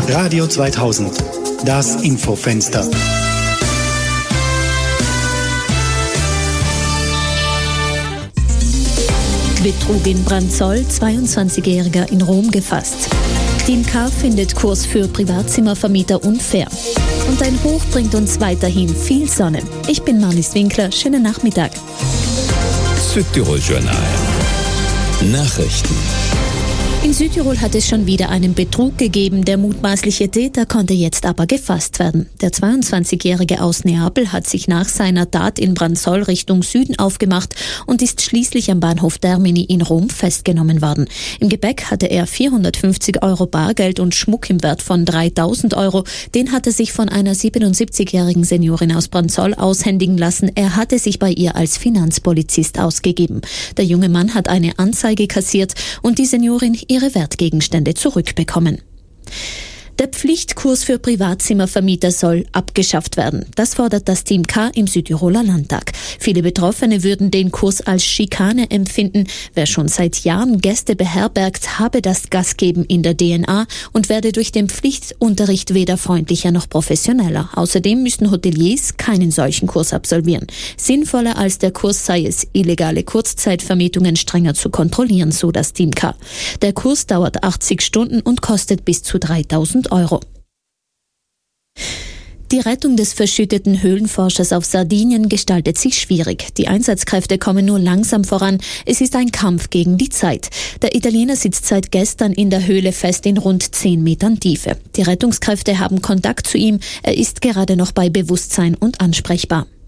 Radio 2000, das Infofenster. Betrug in Branzoll, 22-Jähriger in Rom gefasst. Team K findet Kurs für Privatzimmervermieter unfair. Und ein Hoch bringt uns weiterhin viel Sonne. Ich bin Marlies Winkler, schönen Nachmittag. Südtirol Journal. Nachrichten. In Südtirol hat es schon wieder einen Betrug gegeben. Der mutmaßliche Täter konnte jetzt aber gefasst werden. Der 22-Jährige aus Neapel hat sich nach seiner Tat in Branzoll Richtung Süden aufgemacht und ist schließlich am Bahnhof Termini in Rom festgenommen worden. Im Gepäck hatte er 450 Euro Bargeld und Schmuck im Wert von 3.000 Euro. Den hatte sich von einer 77-jährigen Seniorin aus Branzoll aushändigen lassen. Er hatte sich bei ihr als Finanzpolizist ausgegeben. Der junge Mann hat eine Anzeige kassiert und die Seniorin ihre Wertgegenstände zurückbekommen. Der Pflichtkurs für Privatzimmervermieter soll abgeschafft werden. Das fordert das Team K im Südtiroler Landtag. Viele Betroffene würden den Kurs als Schikane empfinden. Wer schon seit Jahren Gäste beherbergt, habe das Gastgeben in der DNA und werde durch den Pflichtunterricht weder freundlicher noch professioneller. Außerdem müssten Hoteliers keinen solchen Kurs absolvieren. Sinnvoller als der Kurs sei es, illegale Kurzzeitvermietungen strenger zu kontrollieren, so das Team K. Der Kurs dauert 80 Stunden und kostet bis zu 3.000 Euro. Die Rettung des verschütteten Höhlenforschers auf Sardinien gestaltet sich schwierig. Die Einsatzkräfte kommen nur langsam voran. Es ist ein Kampf gegen die Zeit. Der Italiener sitzt seit gestern in der Höhle fest in rund 10 Metern Tiefe. Die Rettungskräfte haben Kontakt zu ihm. Er ist gerade noch bei Bewusstsein und ansprechbar.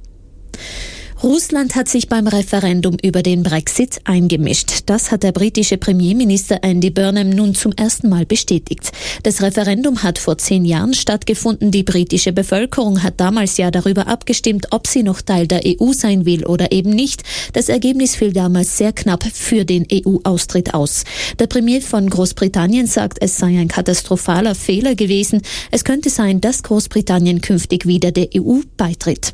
Russland hat sich beim Referendum über den Brexit eingemischt. Das hat der britische Premierminister Andy Burnham nun zum ersten Mal bestätigt. Das Referendum hat vor 10 Jahren stattgefunden. Die britische Bevölkerung hat damals ja darüber abgestimmt, ob sie noch Teil der EU sein will oder eben nicht. Das Ergebnis fiel damals sehr knapp für den EU-Austritt aus. Der Premier von Großbritannien sagt, es sei ein katastrophaler Fehler gewesen. Es könnte sein, dass Großbritannien künftig wieder der EU beitritt.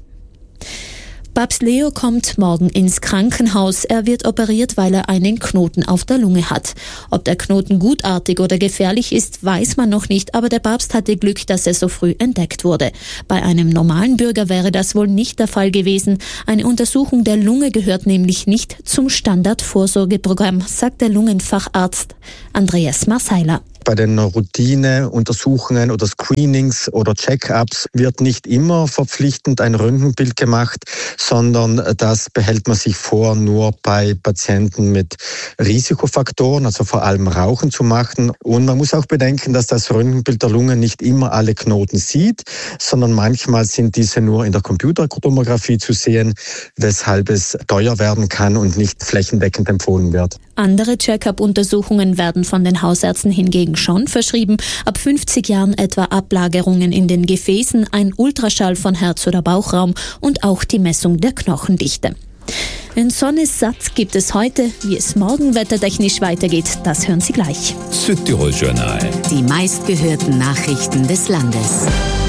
Papst Leo kommt morgen ins Krankenhaus. Er wird operiert, weil er einen Knoten auf der Lunge hat. Ob der Knoten gutartig oder gefährlich ist, weiß man noch nicht, aber der Papst hatte Glück, dass er so früh entdeckt wurde. Bei einem normalen Bürger wäre das wohl nicht der Fall gewesen. Eine Untersuchung der Lunge gehört nämlich nicht zum Standardvorsorgeprogramm, sagt der Lungenfacharzt Andreas Marseiler. Bei den Routineuntersuchungen oder Screenings oder Check-ups wird nicht immer verpflichtend ein Röntgenbild gemacht, sondern das behält man sich vor, nur bei Patienten mit Risikofaktoren, also vor allem Rauchen zu machen. Und man muss auch bedenken, dass das Röntgenbild der Lunge nicht immer alle Knoten sieht, sondern manchmal sind diese nur in der Computertomographie zu sehen, weshalb es teuer werden kann und nicht flächendeckend empfohlen wird. Andere Check-up-Untersuchungen werden von den Hausärzten hingegen schon verschrieben. Ab 50 Jahren etwa Ablagerungen in den Gefäßen, ein Ultraschall von Herz- oder Bauchraum und auch die Messung der Knochendichte. In Sonne satt gibt es heute. Wie es morgen wettertechnisch weitergeht, das hören Sie gleich. Südtirol Journal. Die meistgehörten Nachrichten des Landes.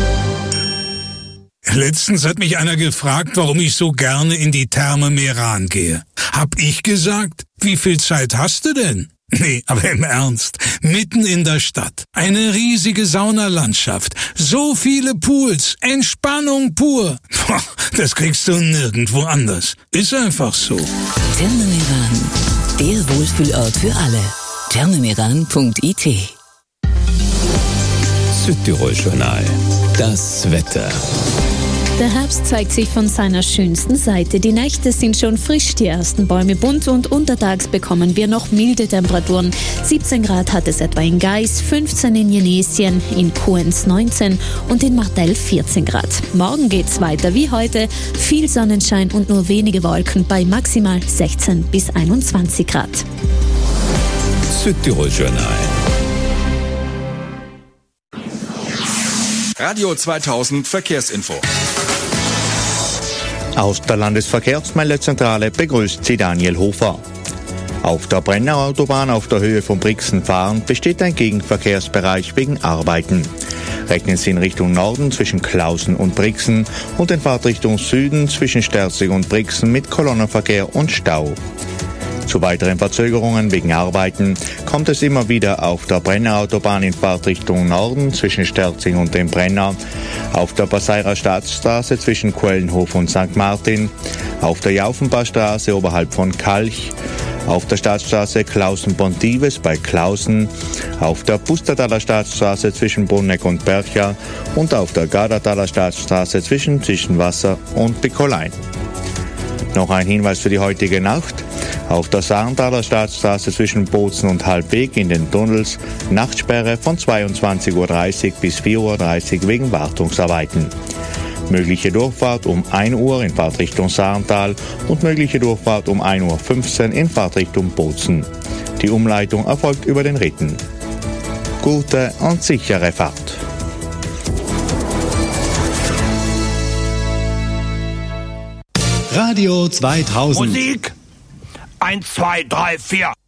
Letztens hat mich einer gefragt, warum ich so gerne in die Therme Meran gehe. Hab ich gesagt, wie viel Zeit hast du denn? Nee, aber im Ernst, mitten in der Stadt, eine riesige Saunalandschaft, so viele Pools, Entspannung pur. Das kriegst du nirgendwo anders. Ist einfach so. Therme Meran, der Wohlfühlort für alle. thermemeran.it. Südtirol Journal. Das Wetter. Der Herbst zeigt sich von seiner schönsten Seite. Die Nächte sind schon frisch, die ersten Bäume bunt und untertags bekommen wir noch milde Temperaturen. 17 Grad hat es etwa in Gais, 15 in Jenesien, in Coenz 19 und in Martel 14 Grad. Morgen geht's weiter wie heute, viel Sonnenschein und nur wenige Wolken bei maximal 16 bis 21 Grad. Südtirol Journal. Radio 2000 Verkehrsinfo. Aus der Landesverkehrsmeldezentrale begrüßt Sie Daniel Hofer. Auf der Brennauer Autobahn auf der Höhe von Brixen fahrend besteht ein Gegenverkehrsbereich wegen Arbeiten. Rechnen Sie in Richtung Norden zwischen Klausen und Brixen und in Fahrtrichtung Süden zwischen Sterzig und Brixen mit Kolonnenverkehr und Stau. Zu weiteren Verzögerungen wegen Arbeiten kommt es immer wieder auf der Brennerautobahn in Fahrtrichtung Norden zwischen Sterzing und dem Brenner, auf der Passeirer Staatsstraße zwischen Quellenhof und St. Martin, auf der Jaufenbarstraße oberhalb von Kalch, auf der Staatsstraße Klausen-Pontives bei Klausen, auf der Pustertaler Staatsstraße zwischen Bruneck und Bercha und auf der Gardertaler Staatsstraße zwischen Zwischenwasser und Picolein. Noch ein Hinweis für die heutige Nacht. Auf der Sarntaler Staatsstraße zwischen Bozen und Halbweg in den Tunnels Nachtsperre von 22:30 Uhr bis 4:30 Uhr wegen Wartungsarbeiten. Mögliche Durchfahrt um 1 Uhr in Fahrtrichtung Sarntal und mögliche Durchfahrt um 1:15 Uhr in Fahrtrichtung Bozen. Die Umleitung erfolgt über den Ritten. Gute und sichere Fahrt. Radio 2000. Musik 1, 2, 3, 4.